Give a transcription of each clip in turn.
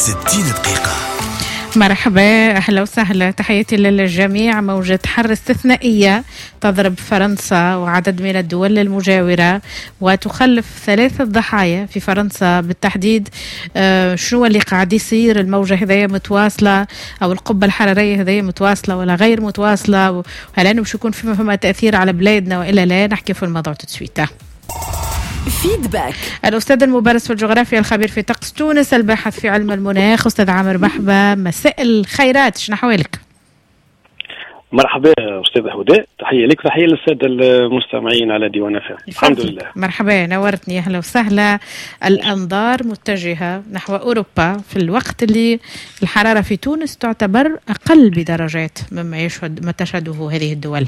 60 دقيقة. مرحبا، أهلا وسهلا، تحياتي للجميع. موجة حر استثنائية تضرب فرنسا وعدد من الدول المجاورة وتخلف 3 ضحايا في فرنسا بالتحديد. شنو اللي قاعد يصير؟ الموجة هذه متواصلة أو القبة الحرارية هذه متواصلة ولا غير متواصلة؟ وهل أنه باش يكون فيها تأثير على بلادنا وإلا لا؟ نحكي في الموضوع تسويته. فيدباك. الأستاذ المبارز في الجغرافيا، الخبير في طقس تونس، الباحث في علم المناخ، أستاذ عامر محبة. مساء الخيرات، شنو أحوالك؟ مرحبا أستاذ هدى، تحية لك، تحية للسادة المستمعين على ديوان فهم. الحمد لله. مرحبا، نورتني، أهلا وسهلا. الأنظار متجهة نحو أوروبا في الوقت اللي الحرارة في تونس تعتبر أقل بدرجات مما ما تشهده هذه الدول.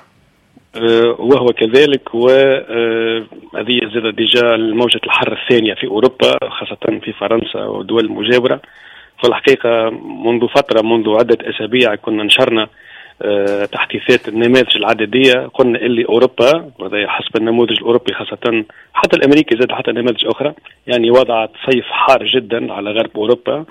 وهو كذلك، وهذه زاد ديجا موجة الحر الثانية في أوروبا، خاصة في فرنسا والدول المجاورة. في الحقيقة منذ فترة، منذ عدة أسابيع، كنا نشرنا تحديثات النماذج العددية. قلنا اللي أوروبا، وهذا حسب النموذج الأوروبي خاصة، حتى الأمريكي زاد حتى نماذج أخرى، يعني وضعت صيف حار جدا على غرب أوروبا،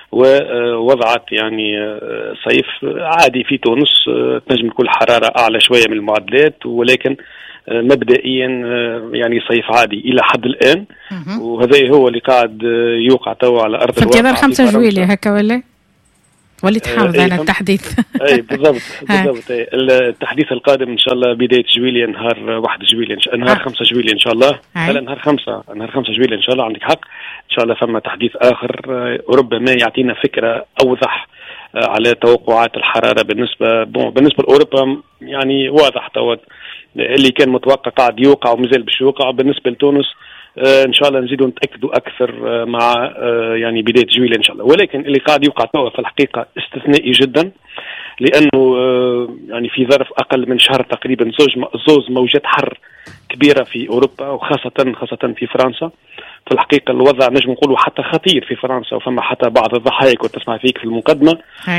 ووضعت يعني صيف عادي في تونس. تنجم تكون حرارة أعلى شوية من المعدلات، ولكن مبدئيا يعني صيف عادي إلى حد الآن. وهذا هو اللي قاعد يوقع توا على أرض الواقع. فانتظر 5 جويلية هكا ولا؟ واللي تحافظ على التحديث. اي بالضبط. التحديث القادم ان شاء الله بدايه جويلية، نهار 1 جويلية، نهار 5 جويلية ان شاء الله. لا، نهار 5 جويلية ان شاء الله. عندك حق، ان شاء الله فما تحديث اخر ربما يعطينا فكره اوضح على توقعات الحراره بالنسبه لاوروبا. يعني واضح توا اللي كان متوقع قاعد يوقع ومازال باش يوقع. بالنسبه لتونس ان شاء الله نزيدوا نتاكدوا اكثر مع يعني بدايه جويلية ان شاء الله. ولكن اللي قاعد يوقع توا في الحقيقه استثنائي جدا، لانه يعني في ظرف اقل من شهر تقريبا زوز موجات حر كبيره في اوروبا، وخاصه في فرنسا. في الحقيقه الوضع نجم نقولوا حتى خطير في فرنسا، وفما حتى بعض الضحايا كنت تسمع فيك في المقدمه.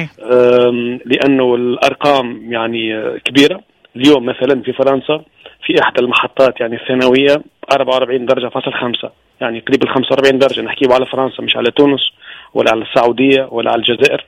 لانه الارقام يعني كبيره. اليوم مثلا في فرنسا في احدى المحطات يعني الثانويه 44 درجه فاصل 5، يعني قريب ال 45 درجه. نحكيو على فرنسا، مش على تونس ولا على السعوديه ولا على الجزائر.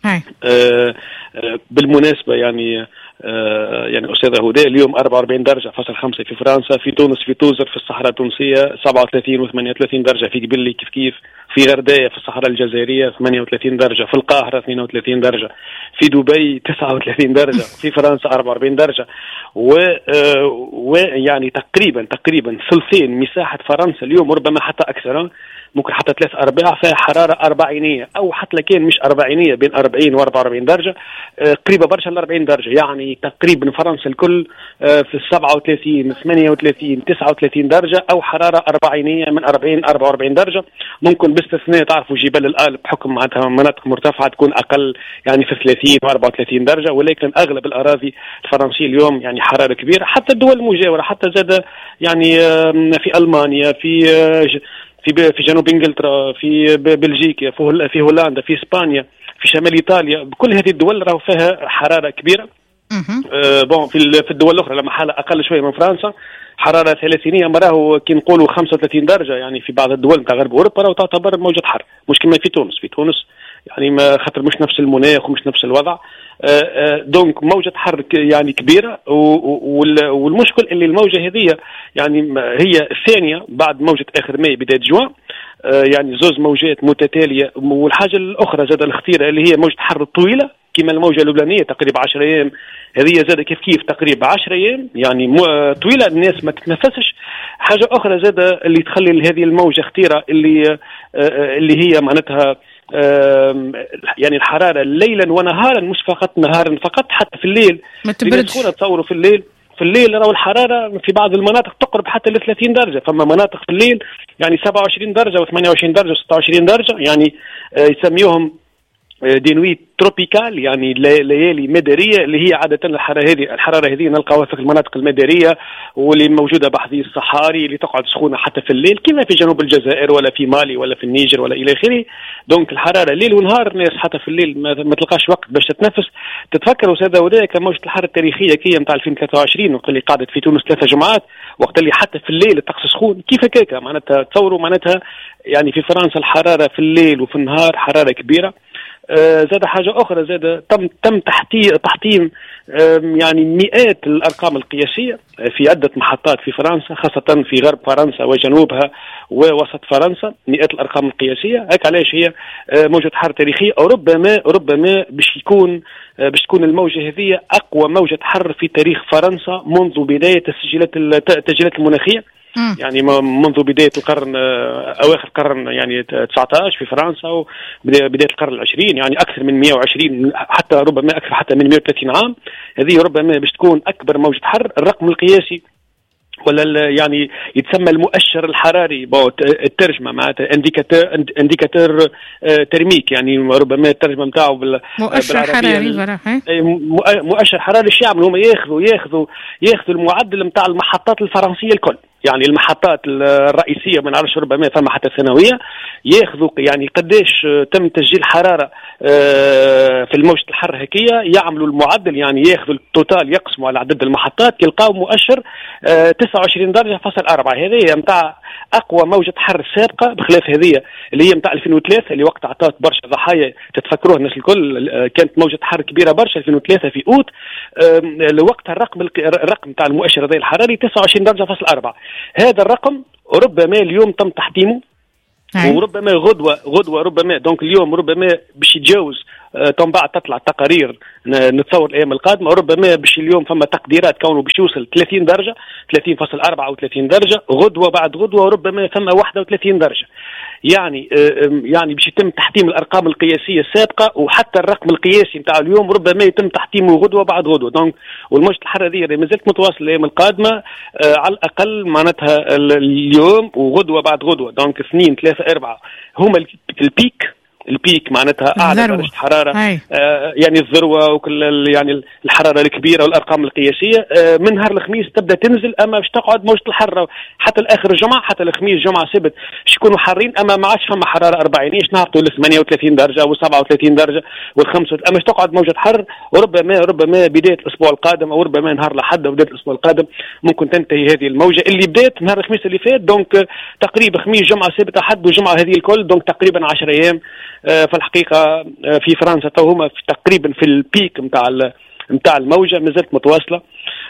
بالمناسبه يعني أستاذة هدى، اليوم 44 درجة فاصل 5 في فرنسا. في تونس، في توزر في الصحراء التونسية 37 و 38 درجة. في قبلي كيف في غرداية في الصحراء الجزائرية 38 درجة. في القاهرة 32 درجة. في دبي 39 درجة. في فرنسا 44 درجة. ويعني تقريبا ثلثين مساحة فرنسا اليوم، ربما حتى أكثر، ممكن حتى 3/4 فيها حرارة 40، أو حتى كان مش 40، بين 40 و 44 درجة، قريبة برشا ل 40 درجة. يعني تقريبا فرنسا الكل في 37 38 39 درجة، أو حرارة 40 من 40 44 درجة. ممكن باستثناء تعرفوا جبال الآلب بحكم معناتها مناطق مرتفعة تكون أقل، يعني في 30 و 34 درجة. ولكن أغلب الأراضي الفرنسية اليوم يعني حرارة كبيرة. حتى الدول المجاورة، حتى زاد يعني في ألمانيا، في جنوب انجلترا، في بلجيكا، في هولندا، في اسبانيا، في شمال ايطاليا، كل هذه الدول راهو فيها حراره كبيره. في الدول الاخرى لما حاله اقل شويه من فرنسا، حراره 30 راهو كي نقولوا 35 درجه. يعني في بعض الدول تاع غرب اوروبا راهو تعتبر موجه حر، مش كما في تونس يعني ما خاطر مش نفس المناخ ومش نفس الوضع. دونك موجة حر يعني كبيرة. والمشكل اللي الموجة هذه يعني هي الثانية بعد موجة آخر ماي بداية جوان، يعني زوز موجات متتالية. والحاجة الأخرى زاد الخطيرة اللي هي موجة حر طويلة كما الموجة الأولانية تقريبا 10 أيام، هذه زاد كيف تقريبا 10 أيام، يعني طويلة، الناس ما تتنفسش. حاجة أخرى زاد اللي تخلي هذه الموجة خطيرة اللي هي معناتها يعني الحرارة ليلا ونهارا، مش فقط نهارا فقط، حتى في الليل ما تبردش. تصوروا في الليل راهو الحرارة في بعض المناطق تقرب حتى ل 30 درجة. فما مناطق في الليل يعني 27 درجة و28 درجة و26 درجة، يعني يسميوهم دينوي تروبيكال، يعني ليالي مداريه، اللي هي عاده الحراره هذه نلقاوها في المناطق المداريه واللي موجوده بحذي الصحاري، اللي تقعد سخونه حتى في الليل كما في جنوب الجزائر ولا في مالي ولا في النيجر ولا الى اخره. دونك الحراره ليل ونهار، الناس حتى في الليل ما تلقاش وقت باش تتنفس. تتفكروا استاذ وذاك موجه الحر التاريخيه كي نتاع 2023 وقت اللي قعدت في تونس 3 جمعات، وقت اللي حتى في الليل الطقس سخون كيف هكاك. معناتها تصوروا معناتها يعني في فرنسا الحراره في الليل وفي النهار حراره كبيره. زاد حاجة أخرى، زاد تم تحطيم يعني مئات الأرقام القياسية في عدة محطات في فرنسا، خاصة في غرب فرنسا وجنوبها ووسط فرنسا، مئات الأرقام القياسية. هيك علاش هي موجة حر تاريخية. ربما باش تكون الموجة هذه أقوى موجة حر في تاريخ فرنسا منذ بداية التسجيلات المناخية، يعني منذ بداية القرن أواخر القرن يعني 19 في فرنسا وبداية القرن العشرين، يعني أكثر من 120 حتى ربما أكثر حتى من 130 عام. هذه ربما باش تكون أكبر موجة حر. الرقم القياسي ولا يعني يتسمى المؤشر الحراري، الترجمة معناتها انديكاتور ترميك، يعني ربما الترجمة نتاعو مؤشر حراري. مؤشر حراري. ايش يعملوا؟ هم ياخذوا المعدل نتاع المحطات الفرنسية الكل، يعني المحطات الرئيسية ما نعرفش ربما فما حتى ثانوية، ياخذوا يعني قديش تم تسجيل حرارة في الموجة الحر هكية، يعملوا المعدل، يعني ياخذوا التوتال يقسموا على عدد المحطات يلقاو مؤشر 29 درجة فاصل 4. هذه متاع أقوى موجة حر سابقة، بخلاف هذه اللي هي متاع 2003 اللي وقت عطات برشا ضحايا تتفكروها الناس الكل، كانت موجة حر كبيرة برشا 2003 في أوت. وقتها الرقم متاع المؤشر هذا الحراري 29 درجة فاصل 4. هذا الرقم ربما اليوم تم تحطيمه، وربما غدوة ربما دونك اليوم ربما باش يتجاوز. من بعد تطلع تقارير نتصور الايام القادمه، وربما باش اليوم فما تقديرات كونه باش يوصل 30 درجه 30.4 او 30 درجه، غدوه بعد غدوه وربما فما 31 درجه. يعني باش يتم تحطيم الارقام القياسيه السابقه، وحتى الرقم القياسي نتاع اليوم ربما يتم تحطيمه غدوه بعد غدوه. دونك والموجه الحر هذه ما زالت متواصله الايام القادمه، على الاقل معناتها اليوم وغدوه بعد غدوه. دونك 2 3 4 هما البيك معناتها اعلى درجه حراره، يعني الذروه وكل يعني الحراره الكبيره والارقام القياسيه. من نهار الخميس تبدا تنزل، اما باش تقعد موجه الحر حتى لاخر الجمعه، حتى الخميس جمعه سبت باش يكونوا حارين، اما ما عادش فما حراره 40 نهبطوا ل 38 درجه و37 درجه والخمسه، اما باش تقعد موجه حر. وربما بدايه الاسبوع القادم او ربما نهار الاحد او بدايه الاسبوع القادم ممكن تنتهي هذه الموجه اللي بدات نهار الخميس اللي فات. دونك تقريبا خميس جمعه سبت احد وجمعه هذه الكل، دونك تقريبا 10 ايام في الحقيقة في فرنسا تو هما تقريبا في البيك متاع الموجة، ما زالت متواصلة.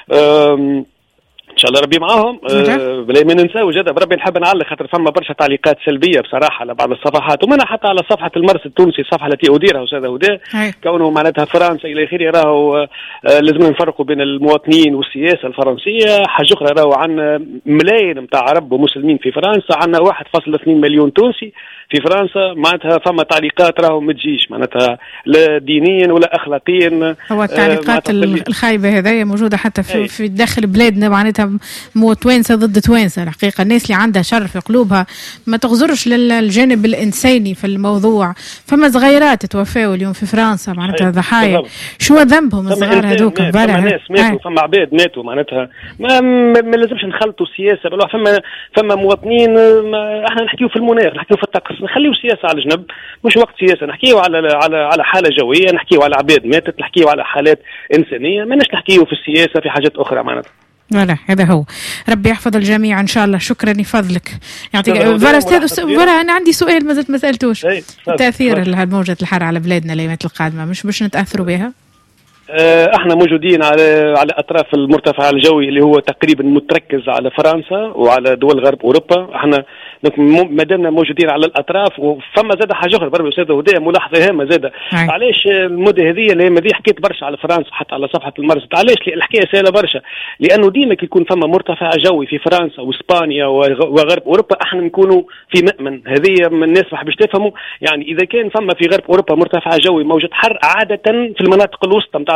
ان شاء الله ربي معاهم. بلا ما ننساو جدا بربي نحب نعلق، خاطر فما برشا تعليقات سلبيه بصراحه على بعض الصفحات، ومنها حتى على صفحه المرس التونسي، الصفحه التي اديرها استاذ هدى، كونه معناتها فرنسا الى اخره. راهو لازم نفرقوا بين المواطنين والسياسه الفرنسيه. حاجه اخرى راهو عندنا ملايين نتاع عرب ومسلمين في فرنسا، عندنا 1.2 مليون تونسي في فرنسا. معناتها فما تعليقات راهو ما تجيش معناتها لا دينيا ولا اخلاقيا. هو التعليقات الخايبه هذه موجوده حتى في داخل بلادنا، معناتها توانسه ضد توانسه. الحقيقه الناس اللي عندها شر في قلوبها ما تغزرش للجانب الانساني في الموضوع. فما صغيرات توفاوا اليوم في فرنسا، معناتها ضحايا. شو ذنبهم الصغار هذوك؟ فما ناس ماتوا، فما عباد ماتوا. معناتها ما لازمش نخلطوا السياسه بل فما مواطنين. احنا نحكيو في المناخ، نحكيو في الطقس، نخليو السياسه على جنب، مش وقت سياسه. نحكيو على حاله جويه، نحكيو على عباد ماتت، نحكيو على حالات انسانيه، ما نحكيو في السياسه في حاجات اخرى معناتها. لا هذا هو. ربي يحفظ الجميع ان شاء الله. شكرا يفضلك يعطيك. فورا انا عندي سؤال ما زلت ما سالتوش. تاثير الموجة الحر على بلادنا الايامات القادمه، مش باش نتاثروا بها؟ احنا موجودين على اطراف المرتفع الجوي اللي هو تقريبا متركز على فرنسا وعلى دول غرب اوروبا. احنا ما دامنا موجودين على الاطراف. وفما زاد حاجه اخرى بربي استاذ هدى ملاحظه هامه زاد. علاش المده هذه اللي حكيت برشا على فرنسا حتى على صفحه المرس، علاش الحكايه سهله برشا؟ لانه ديما كي يكون فما مرتفع جوي في فرنسا واسبانيا وغرب اوروبا احنا نكونوا في مأمن. هذه من الناس باش تفهموا، يعني اذا كان فما في غرب اوروبا مرتفع جوي موجة حر، عاده في المناطق الوسطى نتاع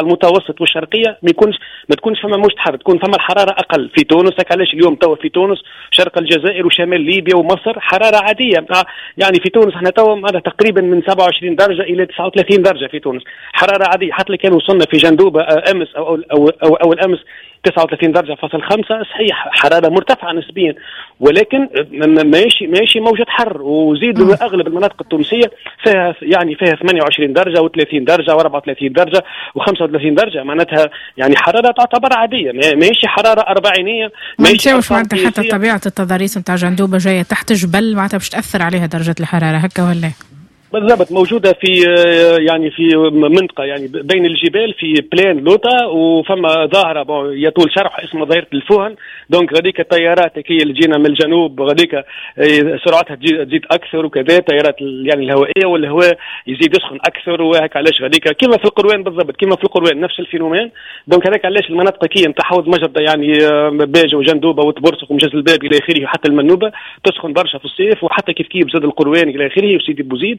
المتوسط والشرقيه ما تكونش فما موجة حر، تكون فما الحراره اقل في تونس. علاش اليوم توا في تونس شرق الجزائر وشمال ليبيا ومصر حراره عاديه، يعني في تونس احنا توا هذا تقريبا من 27 درجه الى 39 درجه في تونس، حراره عاديه. حتى اللي كان وصلنا في جندوبه امس او الامس 39 درجة فاصل 5، صحيح حرارة مرتفعة نسبيا، ولكن ماشي موجة حر. وزيد أغلب المناطق التونسية فيها 28 درجة و30 درجة و34 درجة و35 درجة، معناتها يعني حرارة تعتبر عادية، ماشي حرارة أربعينية. ما نساوش معناتها حتى طبيعة التضاريس نتاع جندوبة جاية تحت جبل، معناتها باش تأثر عليها درجة الحرارة هكا ولا؟ بالضبط، موجودة في في منطقة يعني بين الجبال في بلان لوطا، وفما ظاهرة يطول شرح اسمها ظاهرة الفوهن. دونك غاديك الطيارات هي اللي تجينا من الجنوب غاديك سرعتها تزيد أكثر، وكذا طيارات يعني الهوائية والهواء يزيد يسخن أكثر، وهيك علاش غاديك كما في القروان بالضبط، كما في القروان نفس الفينومين. دونك هذاك علاش المناطق كي نتاع حوض مجرده يعني باجة وجندوبة وتبرسق ومجاز الباب إلى آخره وحتى المنوبة تسخن برشا في الصيف، وحتى كيف زاد القروان إلى آخره وسيدي بوزيد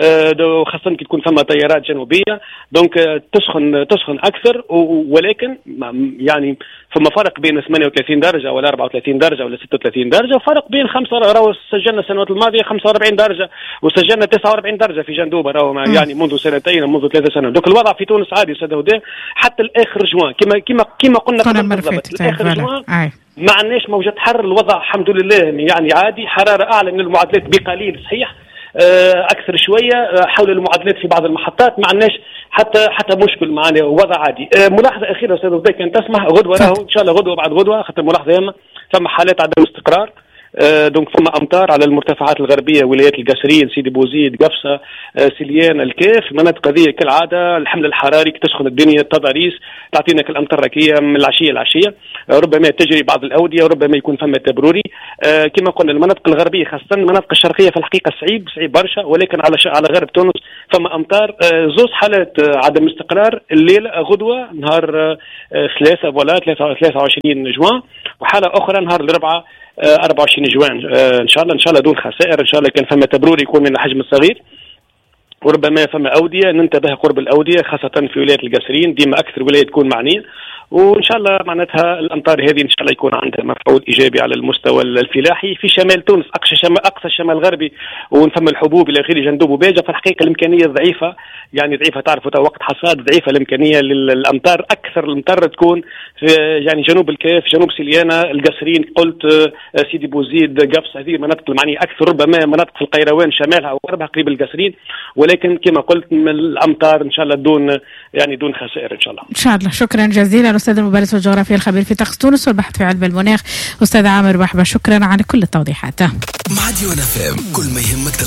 خاصة كي تكون ثم تيارات جنوبية. دونك تسخن أكثر، ولكن يعني فما فرق بين 38 درجة ولا 34 درجة ولا 36 درجة، وفرق بين 5 راهو سجلنا السنوات الماضية 45 درجة وسجلنا 49 درجة في جندوبة راهو يعني منذ سنتين منذ 3 سنوات. دوك الوضع في تونس عادي أستاذ هدى حتى الآخر جوان كما قلنا بالضبط الآخر جوان ما عندناش موجة حر، الوضع الحمد لله يعني عادي، حرارة أعلى من المعدلات بقليل صحيح، اكثر شويه حول المعادلات في بعض المحطات، ما عندناش حتى مشكل معنا، وضع عادي. ملاحظه اخيره استاذ ضيف كان تسمح غدوه راهو ان شاء الله غدوه بعد غدوه خاطر ملاحظه ياما ثم حالات عدم استقرار. دونك ثم امطار على المرتفعات الغربيه، ولايات القصرين، سيدي بوزيد، قفصه، سليان، الكيف، المناطق هذه كالعاده الحمل الحراري تسخن الدنيا، التضاريس تعطينا كالامطار ركيه من العشيه ربما تجري بعض الاوديه وربما يكون ثم تبروري. كما قلنا المناطق الغربيه خاصه المناطق الشرقيه في الحقيقه صعيب برشا، ولكن على غرب تونس ثم امطار. زوز حالات عدم استقرار الليله غدوه نهار 23 جوان، وحاله اخرى نهار الاربعاء 24 جوان ان شاء الله دون خسائر، ان شاء الله كان فما تبروري يكون من الحجم الصغير، وربما فما أودية ننتبه قرب الأودية خاصة في ولاية القصرين، ديما أكثر ولاية تكون معنية، وإن شاء الله معناتها الأمطار هذه إن شاء الله يكون عندها مفعول إيجابي على المستوى الفلاحي في شمال تونس، أقصى الشمال الغربي، ونفهم الحبوب إلى آخره جندوب وباجة. في الحقيقة الإمكانية ضعيفة، يعني ضعيفة، تعرفوا وقت حصاد ضعيفة الإمكانية للأمطار. أكثر الأمطار تكون في يعني جنوب الكيف، جنوب سليانة، القصرين، قلت سيدي بوزيد، قفص، هذه المناطق المعنية أكثر، ربما مناطق في القيروان شمالها وغربها قريب القصرين، ولكن كما قلت من الأمطار إن شاء الله دون خسائر إن شاء الله. إن شاء الله. شكرا جزيلا أستاذ المبارز والجغرافيا الخبير في طقس تونس والبحث في علم المناخ أستاذ عامر بحبة، شكرا على كل التوضيحات. مع ديوان FM كل ما يهمك